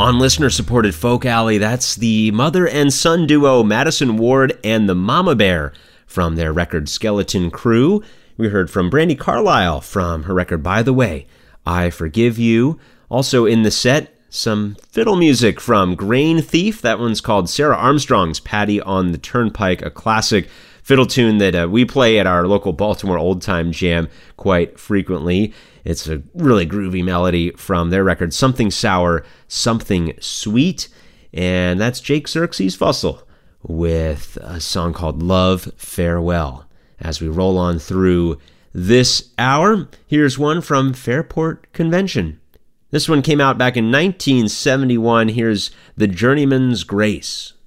On listener-supported Folk Alley, that's the mother and son duo Madison Ward and the Mama Bear from their record Skeleton Crew. We heard from Brandi Carlile from her record By the Way, I Forgive You. Also in the set, some fiddle music from Grain Thief. That one's called Sarah Armstrong's Patty on the Turnpike, a classic fiddle tune that we play at our local Baltimore Old Time Jam quite frequently. It's a really groovy melody from their record Something Sour, Something Sweet. And that's Jake Xerxes Fussell with a song called Love Farewell. As we roll on through this hour, here's one from Fairport Convention. This one came out back in 1971. Here's The Journeyman's Grace.